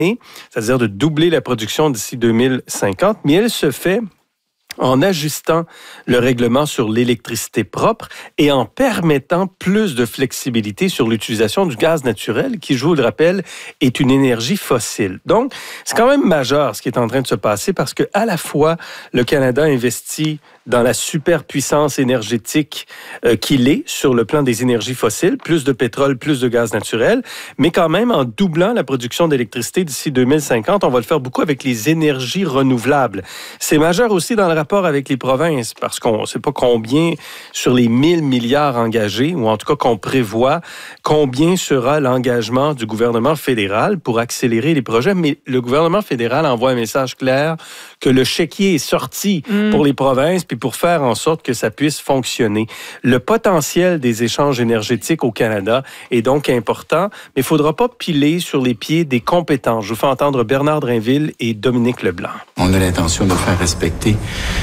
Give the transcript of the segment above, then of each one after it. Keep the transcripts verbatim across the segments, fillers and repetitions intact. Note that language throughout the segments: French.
c'est-à-dire de doubler la production d'ici deux mille cinquante, mais elle se fait en ajustant le règlement sur l'électricité propre et en permettant plus de flexibilité sur l'utilisation du gaz naturel, qui, je vous le rappelle, est une énergie fossile. Donc, c'est quand même majeur ce qui est en train de se passer parce que, à la fois, le Canada investit dans la superpuissance énergétique euh, qu'il est sur le plan des énergies fossiles, plus de pétrole, plus de gaz naturel, mais quand même en doublant la production d'électricité d'ici deux mille cinquante, on va le faire beaucoup avec les énergies renouvelables. C'est majeur aussi dans le rapport avec les provinces, parce qu'on ne sait pas combien sur les mille milliards engagés, ou en tout cas qu'on prévoit, combien sera l'engagement du gouvernement fédéral pour accélérer les projets, mais le gouvernement fédéral envoie un message clair que le chéquier est sorti mmh. pour les provinces, puis pour faire en sorte que ça puisse fonctionner. Le potentiel des échanges énergétiques au Canada est donc important, mais il ne faudra pas piler sur les pieds des compétences. Je vous fais entendre Bernard Drainville et Dominique Leblanc. On a l'intention de faire respecter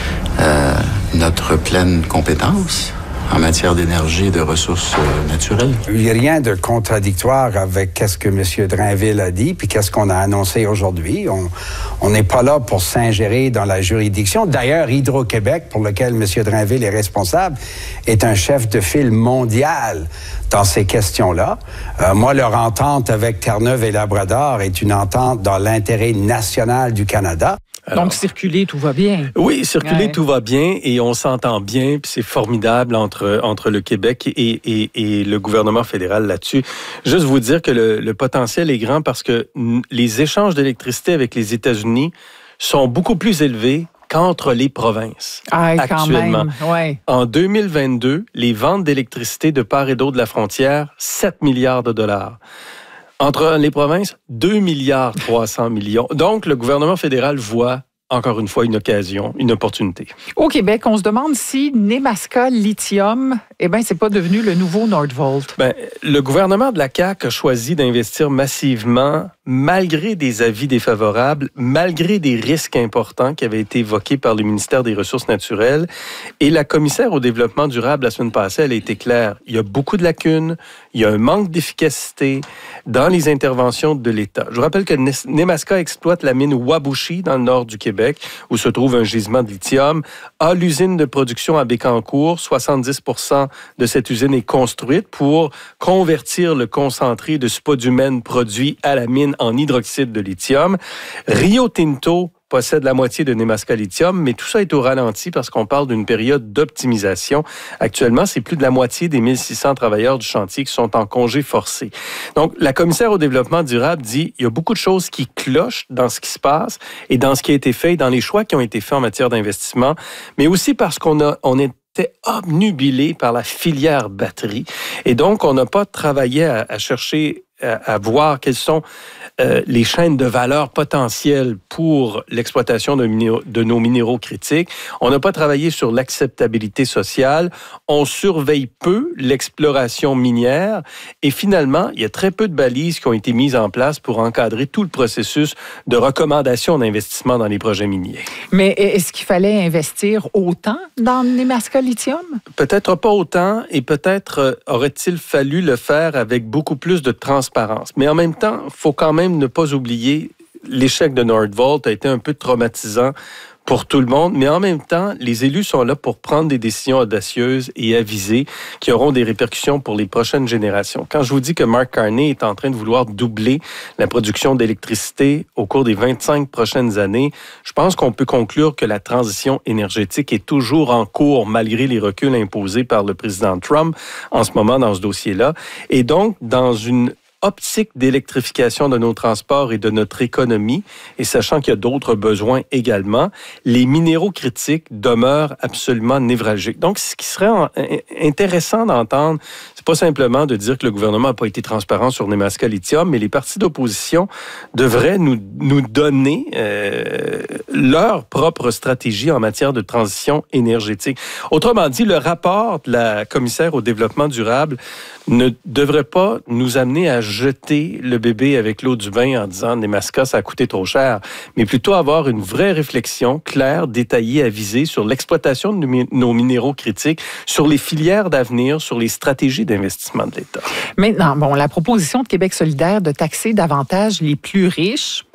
euh, notre pleine compétence en matière d'énergie et de ressources euh, naturelles. Il n'y a rien de contradictoire avec qu'est-ce que M. Drainville a dit, puis qu'est-ce qu'on a annoncé aujourd'hui. On n'est pas là pour s'ingérer dans la juridiction. D'ailleurs, Hydro-Québec, pour lequel M. Drainville est responsable, est un chef de file mondial dans ces questions-là. Euh, moi, leur entente avec Terre-Neuve et Labrador est une entente dans l'intérêt national du Canada. Alors, donc, circuler, tout va bien. Oui, circuler, ouais. tout va bien et on s'entend bien, puis c'est formidable entre, entre le Québec et, et, et le gouvernement fédéral là-dessus. Juste vous dire que le, le potentiel est grand parce que les échanges d'électricité avec les États-Unis sont beaucoup plus élevés qu'entre les provinces, ah, actuellement. Quand même. Ouais. En deux mille vingt-deux, les ventes d'électricité de part et d'autre de la frontière, sept milliards de dollars. Entre les provinces, deux milliards trois cents millions. Donc, le gouvernement fédéral voit, encore une fois, une occasion, une opportunité. Au Québec, on se demande si Nemaska Lithium, eh bien, c'est pas devenu le nouveau Nordvolt. Ben, le gouvernement de la C A Q a choisi d'investir massivement, malgré des avis défavorables, malgré des risques importants qui avaient été évoqués par le ministère des Ressources naturelles. Et la commissaire au développement durable, la semaine passée, elle a été claire. Il y a beaucoup de lacunes, il y a un manque d'efficacité dans les interventions de l'État. Je vous rappelle que Nemaska exploite la mine Wabouchi dans le nord du Québec, où se trouve un gisement de lithium, a l'usine de production à Bécancour. soixante-dix pour cent de cette usine est construite pour convertir le concentré de spodumène produit à la mine en hydroxyde de lithium. Rio Tinto possède la moitié de Nemaska Lithium, mais tout ça est au ralenti parce qu'on parle d'une période d'optimisation. Actuellement, c'est plus de la moitié des mille six cents travailleurs du chantier qui sont en congé forcé. Donc, la commissaire au développement durable dit il y a beaucoup de choses qui clochent dans ce qui se passe et dans ce qui a été fait, dans les choix qui ont été faits en matière d'investissement, mais aussi parce qu'on a, on est obnubilé par la filière batterie. Et donc, on n'a pas travaillé à, à chercher à, à voir quelles sont euh, les chaînes de valeur potentielles pour l'exploitation de, minéraux, de nos minéraux critiques. On n'a pas travaillé sur l'acceptabilité sociale. On surveille peu l'exploration minière. Et finalement, il y a très peu de balises qui ont été mises en place pour encadrer tout le processus de recommandation d'investissement dans les projets miniers. Mais est-ce qu'il fallait investir autant dans Nemaska Lithium? Peut-être pas autant et peut-être aurait-il fallu le faire avec beaucoup plus de transparence. Mais en même temps, il faut quand même ne pas oublier l'échec de Nordvolt a été un peu traumatisant pour tout le monde, mais en même temps, les élus sont là pour prendre des décisions audacieuses et avisées qui auront des répercussions pour les prochaines générations. Quand je vous dis que Mark Carney est en train de vouloir doubler la production d'électricité au cours des vingt-cinq prochaines années, je pense qu'on peut conclure que la transition énergétique est toujours en cours malgré les reculs imposés par le président Trump en ce moment dans ce dossier-là. Et donc, dans une optique d'électrification de nos transports et de notre économie, et sachant qu'il y a d'autres besoins également, les minéraux critiques demeurent absolument névralgiques. Donc, ce qui serait intéressant d'entendre, c'est pas simplement de dire que le gouvernement n'a pas été transparent sur Nemaska Lithium, mais les partis d'opposition devraient nous, nous donner euh, leur propre stratégie en matière de transition énergétique. Autrement dit, le rapport de la commissaire au développement durable ne devrait pas nous amener à jeter le bébé avec l'eau du bain en disant « Nemaska, ça a coûté trop cher », mais plutôt avoir une vraie réflexion claire, détaillée, avisée sur l'exploitation de nos minéraux critiques, sur les filières d'avenir, sur les stratégies d'investissement de l'État. Maintenant, bon, la proposition de Québec solidaire de taxer davantage les plus riches